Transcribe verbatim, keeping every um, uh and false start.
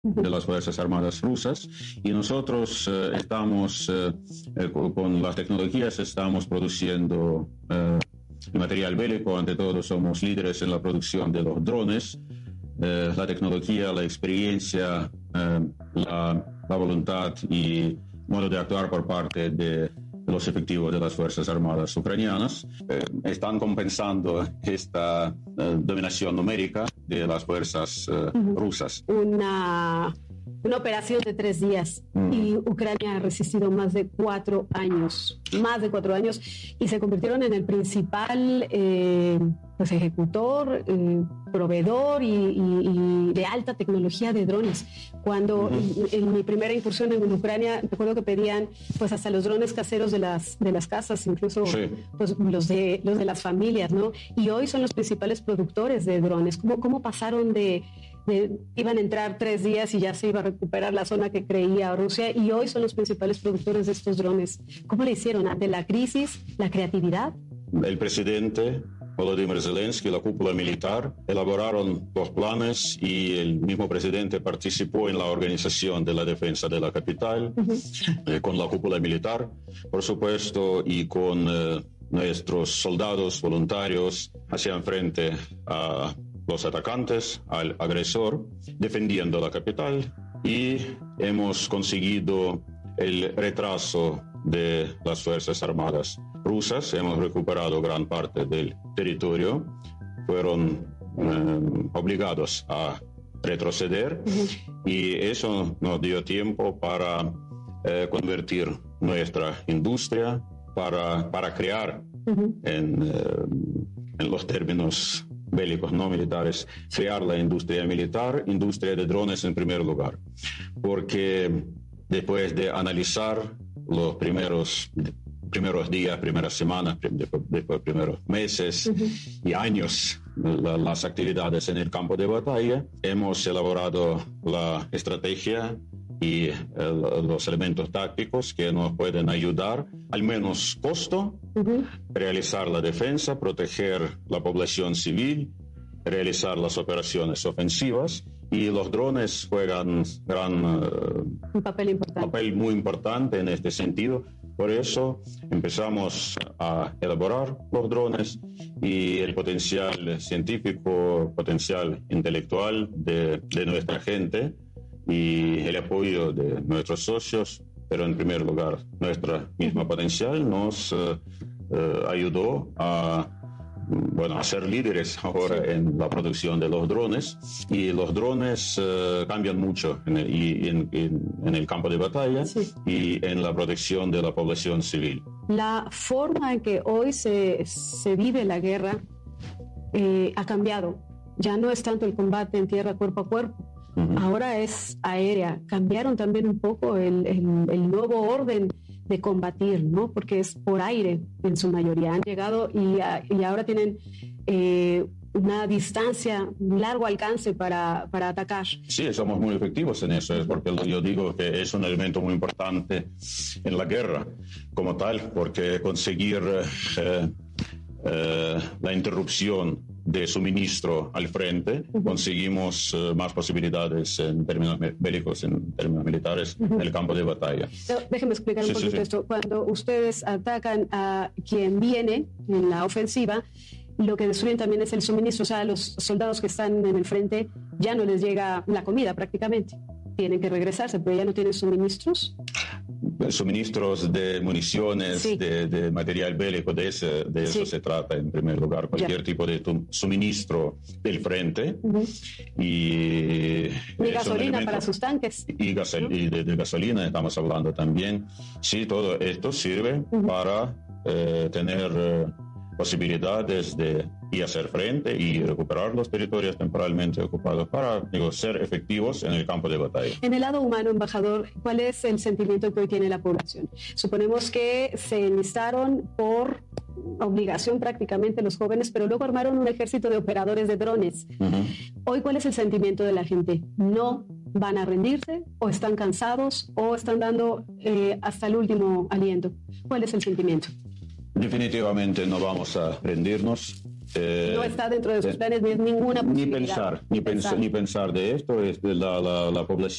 de las Fuerzas Armadas rusas, y nosotros eh, estamos, eh, eh, con las tecnologías, estamos produciendo eh, el material bélico. Ante todo, somos líderes en la producción de los drones. Eh, la tecnología, la experiencia, eh, la, la voluntad y modo de actuar por parte de los efectivos de las Fuerzas Armadas ucranianas eh, están compensando esta eh, dominación numérica de las fuerzas eh, uh-huh. rusas. Una, una operación de tres días uh-huh. y Ucrania ha resistido más de cuatro años, más de cuatro años, y se convirtieron en el principal eh, pues, ejecutor, eh, proveedor y, y, y de alta tecnología de drones. Cuando uh-huh. en, en mi primera incursión en Ucrania, recuerdo que pedían pues hasta los drones caseros de las, de las casas, incluso sí. pues, los, de, los de las familias, ¿no? Y hoy son los principales productores de drones. ¿Cómo, cómo pasaron de, de, iban a entrar tres días y ya se iba a recuperar la zona que creía Rusia, y hoy son los principales productores de estos drones? ¿Cómo le hicieron? ¿Ante la crisis, la creatividad? El presidente Volodymyr Zelensky y la cúpula militar elaboraron los planes, y el mismo presidente participó en la organización de la defensa de la capital, uh-huh. eh, con la cúpula militar, por supuesto, y con eh, nuestros soldados voluntarios hacían frente a los atacantes, al agresor, defendiendo la capital, y hemos conseguido el retraso de las Fuerzas Armadas rusas. Hemos recuperado gran parte del territorio. Fueron eh, obligados a retroceder, uh-huh. y eso nos dio tiempo para eh, convertir nuestra industria, para, para crear uh-huh. en, eh, en los términos bélicos, no militares, crear la industria militar, industria de drones en primer lugar. Porque después de analizar los primeros, primeros días, primeras semanas, después, después primeros meses uh-huh. y años, la, las actividades en el campo de batalla, hemos elaborado la estrategia y el, los elementos tácticos que nos pueden ayudar al menos costo, uh-huh. realizar la defensa, proteger la población civil, realizar las operaciones ofensivas, y los drones juegan gran, uh, un papel importante. papel muy importante en este sentido. Por eso empezamos a elaborar los drones, y el potencial científico, potencial intelectual de, de nuestra gente y el apoyo de nuestros socios, pero en primer lugar nuestra misma potencial, nos uh, uh, ayudó a Bueno, a ser líderes ahora sí. en la producción de los drones, y los drones uh, cambian mucho en el, y, en, en, en el campo de batalla sí. y en la protección de la población civil. La forma en que hoy se, se vive la guerra eh, ha cambiado. Ya no es tanto el combate en tierra cuerpo a cuerpo, uh-huh. ahora es aérea. Cambiaron también un poco el, el, el nuevo orden de combatir, ¿no? Porque es por aire en su mayoría. Han llegado y, a, y ahora tienen eh, una distancia, un largo alcance para, para atacar. Sí, somos muy efectivos en eso, es porque yo digo que es un elemento muy importante en la guerra como tal, porque conseguir eh, eh, la interrupción de suministro al frente, uh-huh. conseguimos uh, más posibilidades en términos bélicos, en términos militares, uh-huh. en el campo de batalla. No, déjeme explicar sí, un poquito sí, sí. esto. Cuando ustedes atacan a quien viene en la ofensiva, lo que destruyen también es el suministro. O sea, a los soldados que están en el frente ya no les llega la comida prácticamente. Tienen que regresarse, pero ya no tienen suministros. Suministros de municiones, sí. de, de material bélico, de, ese, de eso sí. se trata en primer lugar, cualquier ya. tipo de tu, suministro del frente. Uh-huh. Y, y gasolina para sus tanques. Y, gasol, uh-huh. y de, de gasolina estamos hablando también. Sí, todo esto sirve uh-huh. para eh, tener eh, posibilidades de y hacer frente y recuperar los territorios temporalmente ocupados para digo, ser efectivos en el campo de batalla. En el lado humano, embajador, ¿cuál es el sentimiento que hoy tiene la población? Suponemos que se enlistaron por obligación prácticamente los jóvenes, pero luego armaron un ejército de operadores de drones. Uh-huh. Hoy, ¿cuál es el sentimiento de la gente? ¿No van a rendirse o están cansados o están dando eh, hasta el último aliento? ¿Cuál es el sentimiento? Definitivamente no vamos a rendirnos. Eh, no está dentro de sus planes, ni es ninguna ni posibilidad. pensar, ni, pens- ni pensar de esto. Es de la, la, la población